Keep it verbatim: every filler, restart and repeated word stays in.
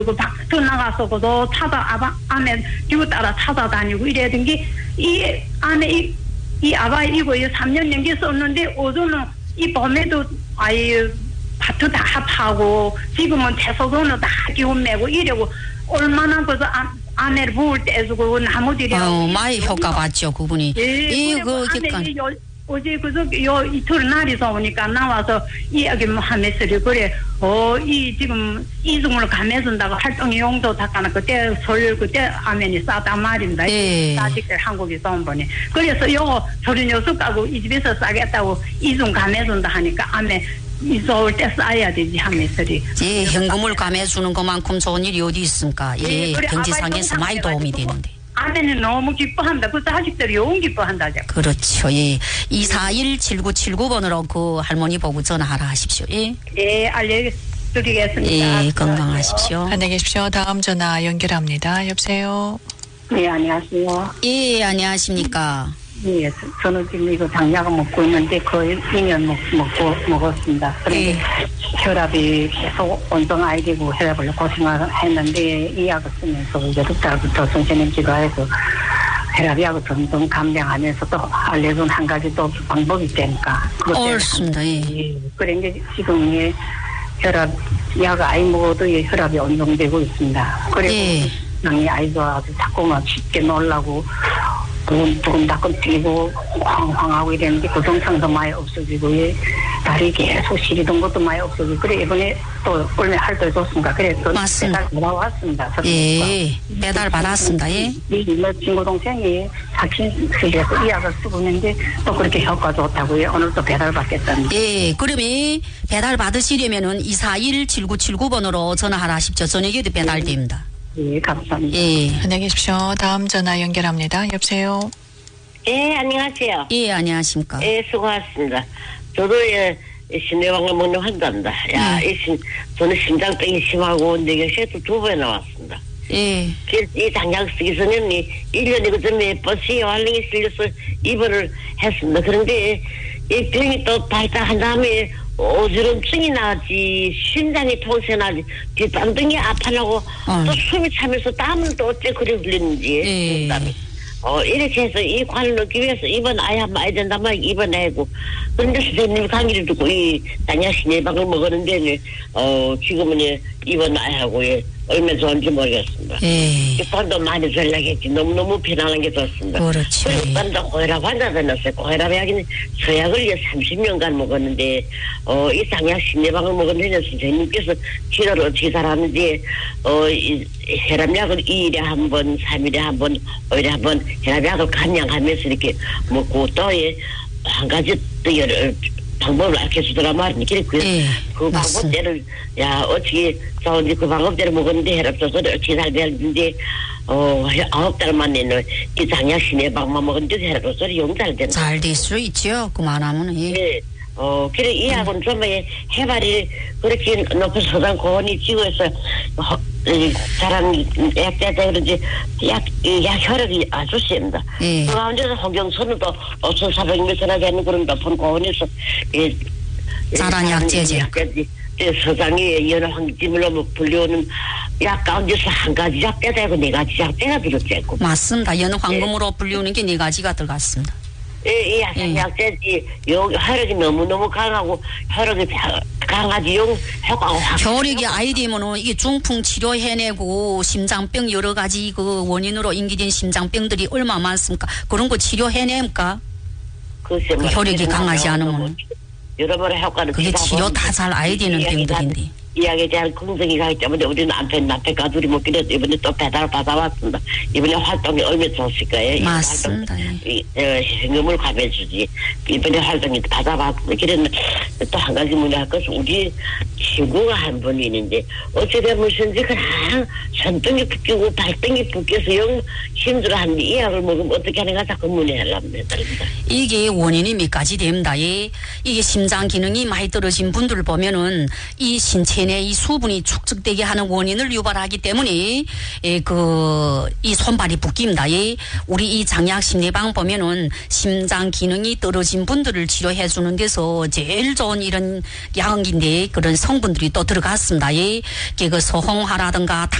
그 밖에 나가서도 찾아 아바 안에 뒤로 따라 찾아다니고 이래던 게 이 안에 이, 이 아바 이거 삼 년 연기 썼는데 오전은 이 봄에도 아이 밭도 다 합하고 지금은 채소도는 다 기운 내고 이래고 얼마나 그저 안 안에를 부을 때 해주고 나무들이 어, 많이 효과 봤죠 그분이. 이거 어제 그저 요 이틀 날이서 오니까 나와서 이야기 뭐 하면서 그래 어 이 지금 이중으로 감해준다고 활동 용도 닦아나 그때 설 그때 화면이 싸단 말입니다. 예. 아직들 한국에서 온 분이 그래서 요거 서른 여섯 가구 이 집에서 싸겠다고 이중 감해준다 하니까 안에 이사 올 때 싸야 되지 하면서리. 예, 현금을 감해주는 것만큼 좋은 일이 어디 있습니까? 예, 예, 그래, 경제상에서 많이 도움이 되는데. 아내는 너무 기뻐한다. 그 자식들이 용 기뻐한다. 그렇죠. 예. 이사일 칠구칠구 번으로 그 할머니 보고 전화하라 하십시오. 예. 예, 알려드리겠습니다. 예, 건강하십시오. 안녕히 계십시오. 다음 전화 연결합니다. 여보세요. 네, 안녕하세요. 예, 안녕하십니까. 예, 저는 지금 이거 당약을 먹고 있는데 거의 이 년 먹, 먹고 먹었습니다. 그런데 예. 혈압이 계속 온동 아이 되고 혈압을 고생을 했는데 이 약을 쓰면서 이제 두 달부터 선생님 기도해서 혈압약을 점점 감량하면서 또 알려준 한 가지 또 방법이 있다니까. 옳습니다. 예. 예. 그런데 지금 이 혈압 약 아이 먹어도 이 혈압이 온동되고 있습니다. 그리고 예. 이 아이도 아주 자꾸만 쉽게 놀라고 두근두근다끔 뛰고 황황하고 이랬는데 고정상도 많이 없어지고 예. 다리 계속 시리던 것도 많이 없어지고 그래 이번에 또 얼마 할도 해줬습니다. 그래 또 맞습니다. 배달 받아왔습니다. 예, 배달 받았습니다. 예. 이 친구 동생이 사킨스에서 이 약을 쓰고 있는데 또 그렇게 효과 좋다고요. 오늘 또 배달 받겠다는데. 예, 그러면 배달 받으시려면은 이사일 칠구칠구 번으로 전화하라 하십시오. 저녁에도 배달됩니다. 예, 감사합니다. 예. 안녕히 계십시오. 다음 전화 연결합니다. 여보세요. 예, 안녕하세요. 예, 안녕하십니까. 예, 수고하셨습니다. 저도 예, 신내방을 먹는 환자입니다. 야, 음. 이 신, 저는 심장병이 심하고 뇌경색도 두 번에 나왔습니다. 예. 이 당약 쓰기 전에는 일 년에 그 전에 버스에 활력이 실려서 입원을 했습니다. 그런데 이 병이 또 발달한 다음에 오주름증이 나지, 심장이 통세 나지, 뒷담등이 아파나고 어. 또 숨이 차면서 땀은 또 어째 그리 흘리는지. 예. 땀이. 어, 이렇게 해서 이 관을 넣기 위해서 입원 아예 한번 아야 된단 말이야, 입원하고. 그런데 선생님 강의를 듣고 이 단약신 예방을 먹었는데, 어, 지금은 예, 입원 아예 하고, 예, 얼마나 좋은지 모르겠습니다. 예. 돈도 많이 전락했지. 너무너무 편안한 게 좋습니다. 그렇죠. 그리고 깜짝 고혈압 환자 되었어요. 고혈압 약은 저약을 예, 삼십 년간 먹었는데, 어, 이 당약신 예방을 먹었는데, 선생님께서 치료를 어떻게 잘하는지, 어, 이 혈압약을 이 일에 한 번, 삼 일에 한 번, 오 일에 한 번, 혈압약을 감량하면서 이렇게 먹고, 또, 예, 한 가지 또 여러 방법을 알려주더라 말이니까. 그, 예, 그 방법대로, 야, 어떻게, 좋은지 그 방법대로 먹었는데, 혈압 조절을 어떻게 잘 되는지, 어, 아홉 달 만에는 이 당약신 예방만 먹었는데, 혈압 조절이 영 잘 된다. 잘 될 수 있죠. 그만하면. 예. 예. 어, 그래, 이 약은 좀, 해발이 그렇게 높아서 고온이 지구에서, 어, 잘한 약자다 그런지, 약, 약 혈압이 아주 셉니다. 예. 그 가운데서 홍경선은 또 오천사백 미터나 되는 그런 높은 고온에서, 예. 자란 약제죠. 서장이 여러 황금으로 불려오는 약 가운데서 한 가지 약 빼다 고 네 가지 약 빼가 들었죠. 맞습니다. 연어 황금으로 불리우는 게 네 가지가 들어갔습니다. 예, 이 약, 예. 약제지, 요, 혈액이 너무너무 강하고, 혈액이 강하지, 용, 효과가 확. 혈액이 아이 되면은 이게 중풍 치료 해내고 심장병 여러 가지 그 원인으로 인기된 심장병들이 얼마 많습니까? 그런 거 치료 해냅니까? 글쎄, 그 혈액이 강하지 않으면. 여러모로 효과는. 그게 치료 다 잘 아야 되는 병들인데. 이야기에 대한 긍정이 가기 때문에 우리는 남편, 남편 가두리 못 기려서 이번에 또 배달 받아왔습니다. 이번에 활동이 얼마나 좋을까요? 맞습니다. 이, 어, 현금을 감해주지. 이번에 활동이 받아봤습니다. 그랬는데 또 한 가지 문제할 것은 우리 친구가 한 분이 있는데 어찌되면 무슨지 그냥 손등이 붓기고 발등이 붓겨서 영 힘들어하는데 이 약을 먹으면 어떻게 하는가 자꾸 문의하랍니다. 이게 원인이 몇 가지 됩니다. 예. 이게 심장 기능이 많이 떨어진 분들을 보면은 이 신체 내 이 수분이 축적되게 하는 원인을 유발하기 때문에 예, 그, 이 손발이 붓깁니다. 예. 우리 이 장약 심리방 보면은 심장 기능이 떨어진 분들을 치료해 주는 데서 제일 좋은 이런 약인데 그런 성분들이 또 들어갔습니다. 예. 그 소홍화라든가